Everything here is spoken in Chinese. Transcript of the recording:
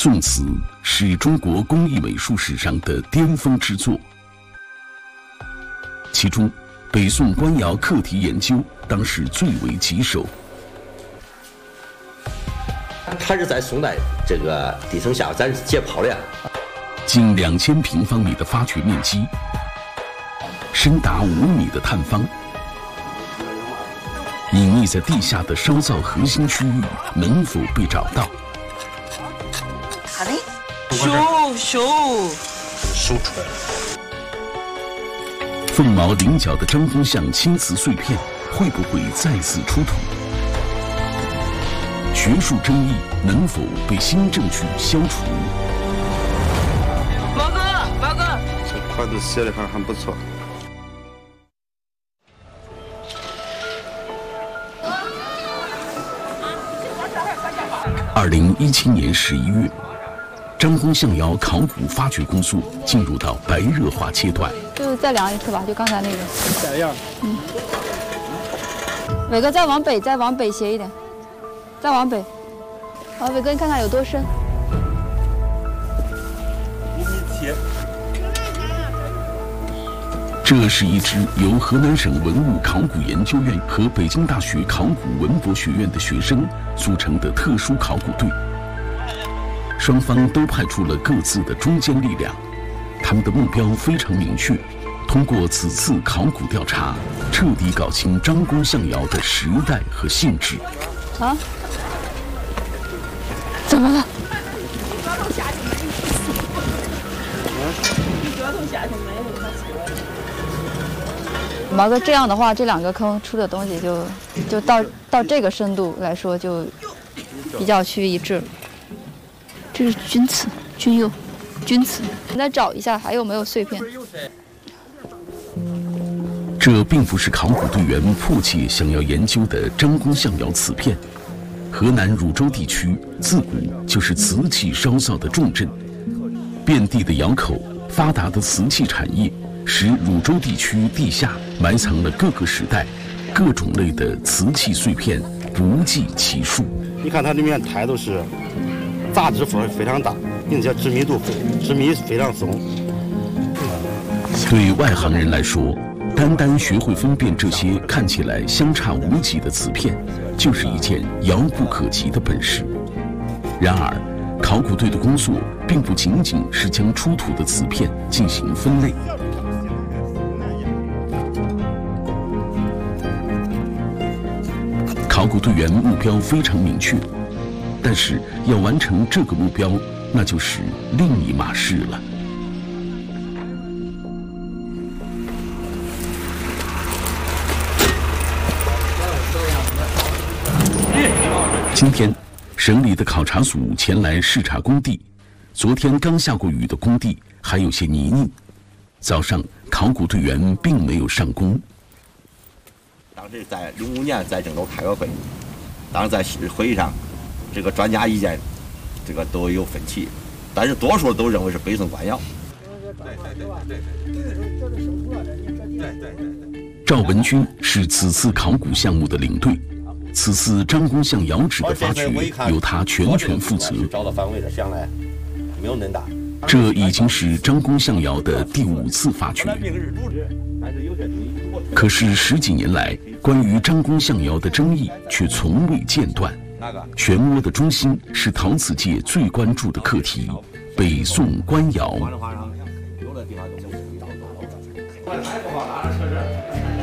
宋瓷是中国工艺美术史上的巅峰之作，其中北宋官窑课题研究当是最为棘手。 它是在宋代这个地层下咱解剖的， 近2000平方米的发掘面积，深达5米的探方，隐匿在地下的烧造核心区域能否被找到？ 好嘞， 修出来了。 凤毛麟角的张公像青瓷碎片会不会再次出土？学术争议能否被新证据消除？ 毛哥， 这款子写的还很不错。 2017年11月，张公象窑考古发掘工作进入到白热化阶段。 就再量一次吧，就刚才那个。 再量。 伟哥，再往北斜一点，再往北。好，伟哥，你看看有多深 ？5米7。 这是一支由河南省文物考古研究院和北京大学考古文博学院的学生组成的特殊考古队。双方都派出了各自的中坚力量，他们的目标非常明确，通过此次考古调查，彻底搞清张公象窑的时代和性质。 啊？怎么了？毛哥，这样的话，这2个坑出的东西就到这个深度来说，就比较趋于一致了。这是钧瓷、钧釉、钧瓷。你再找一下还有没有碎片。 这并不是考古队员迫切想要研究的张公象窑瓷片。河南汝州地区自古就是瓷器烧造的重镇，遍地的窑口，发达的瓷器产业，使汝州地区地下埋藏了各个时代、各种类的瓷器碎片，不计其数。 你看它里面胎都是杂质非常大，并且致密非常松。 对外行人来说，单学会分辨这些看起来相差无几的瓷片，就是一件遥不可及的本事。然而，考古队的工作并不仅仅是将出土的瓷片进行分类。考古队员目标非常明确，但是要完成这个目标，那就是另一码事了。今天，省里的考察组前来视察工地。昨天刚下过雨的工地还有些泥泞。早上，考古队员并没有上工。 当时在05年在郑州开个会，当时在会议上，这个专家意见，这个都有分歧，但是多数都认为是北宋官窑。 赵文军是此次考古项目的领队。此次张公象窑址的发掘由他全权负责。 找到范围了，想来没有恁大。 这已经是张公象窑的第5次发掘。可是10几年来，关于张公象窑的争议却从未间断。漩涡的中心是陶瓷界最关注的课题——北宋官窑。 有的地方就